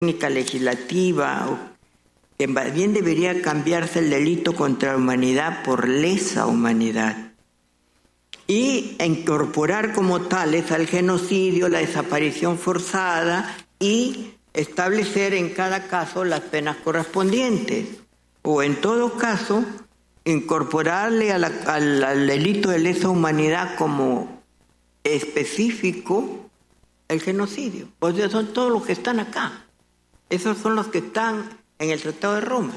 técnica legislativa, que bien debería cambiarse el delito contra la humanidad por lesa humanidad y incorporar como tales al genocidio, la desaparición forzada y establecer en cada caso las penas correspondientes, o en todo caso incorporarle al delito de lesa humanidad como específico el genocidio. O sea, son todos los que están acá. Esos son los que están en el Tratado de Roma.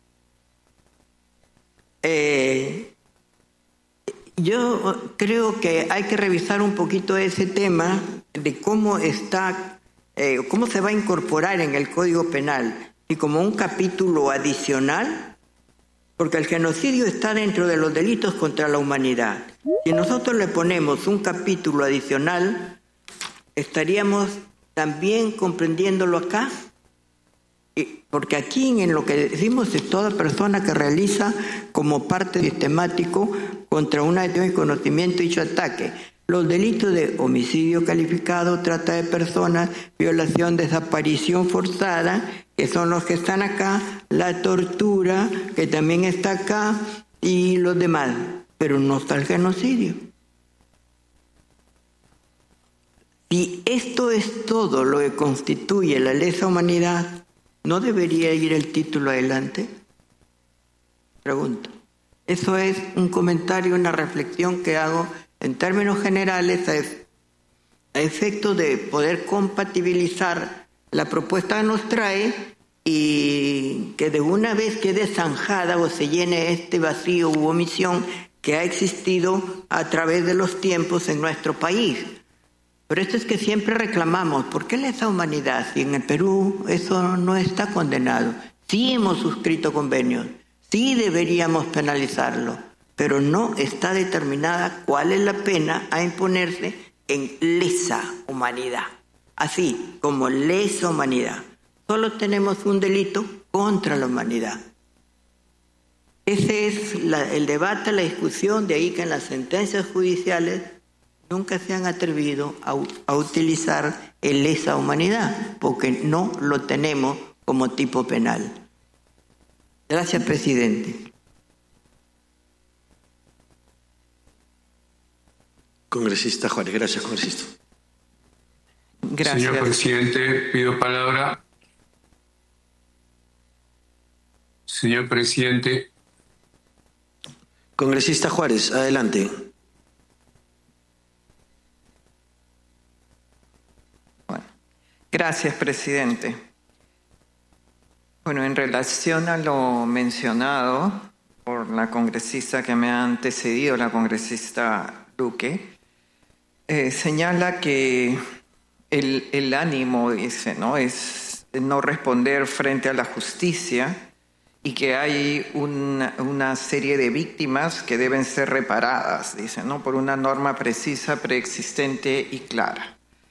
Yo creo que hay que revisar un poquito ese tema de cómo se va a incorporar en el Código Penal y como un capítulo adicional, porque el genocidio está dentro de los delitos contra la humanidad. Si nosotros le ponemos un capítulo adicional, estaríamos también comprendiéndolo acá, porque aquí en lo que decimos es toda persona que realiza como parte sistemático contra una acción de conocimiento dicho ataque. Los delitos de homicidio calificado, trata de personas, violación, desaparición forzada, que son los que están acá, la tortura, que también está acá, y los demás, pero no está el genocidio. Si esto es todo lo que constituye la lesa humanidad, ¿no debería ir el título adelante? Pregunto. Eso es un comentario, una reflexión que hago en términos generales a efecto de poder compatibilizar la propuesta que nos trae y que de una vez quede zanjada o se llene este vacío u omisión que ha existido a través de los tiempos en nuestro país. Por esto es que siempre reclamamos, ¿por qué lesa humanidad? Si en el Perú eso no está condenado. Sí hemos suscrito convenios, sí deberíamos penalizarlo, pero no está determinada cuál es la pena a imponerse en lesa humanidad. Así como lesa humanidad. Solo tenemos un delito contra la humanidad. Ese es el debate, la discusión, de ahí que en las sentencias judiciales nunca se han atrevido a utilizar el lesa humanidad, porque no lo tenemos como tipo penal. Gracias, presidente. Congresista Juárez. Gracias, congresista. Gracias. Señor presidente, pido palabra. Señor presidente. Congresista Juárez, adelante. Gracias, presidente. Bueno, en relación a lo mencionado por la congresista que me ha antecedido, la congresista Luque, señala que el ánimo, dice, ¿no?, es no responder frente a la justicia y que hay una serie de víctimas que deben ser reparadas, dice, ¿no?, por una norma precisa, preexistente y clara.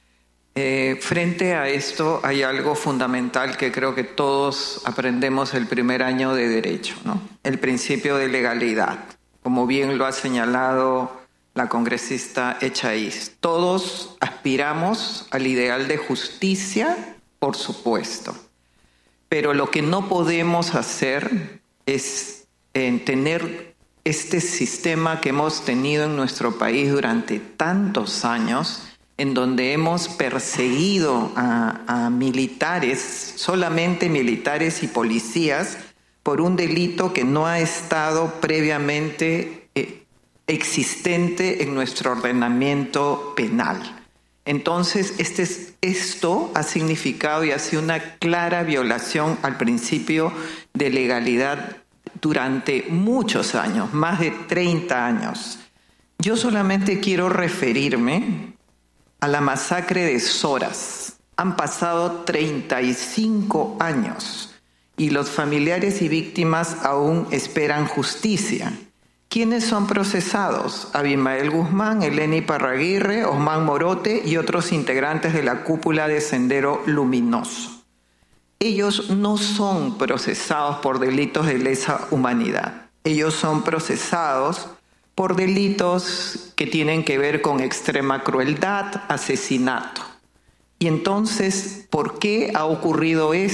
Frente a esto hay algo fundamental que creo que todos aprendemos el primer año de Derecho, ¿no? El principio de legalidad, como bien lo ha señalado la congresista Echaíz. Todos aspiramos al ideal de justicia, por supuesto, pero lo que no podemos hacer es tener este sistema que hemos tenido en nuestro país durante tantos años, en donde hemos perseguido a militares, solamente militares y policías, por un delito que no ha estado previamente existente en nuestro ordenamiento penal. Entonces, esto ha significado y ha sido una clara violación al principio de legalidad durante muchos años, más de 30 años. Yo solamente quiero referirme a la masacre de Zoras. Han pasado 35 años y los familiares y víctimas aún esperan justicia. ¿Quiénes son procesados? Abimael Guzmán, Eleni Parraguirre, Osman Morote y otros integrantes de la cúpula de Sendero Luminoso. Ellos no son procesados por delitos de lesa humanidad. Ellos son procesados por delitos que tienen que ver con extrema crueldad, asesinato. Y entonces, ¿por qué ha ocurrido esto?